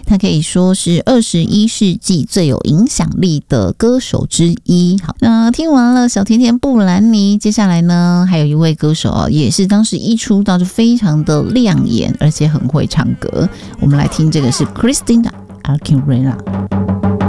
他可以说是21世纪最有影响力的歌手之一。好，那听完了小甜甜布兰妮，接下来呢还有一位歌手也是当时一出道就非常的亮眼，而且很会唱歌。我们来听这个是 Christina Aguilera。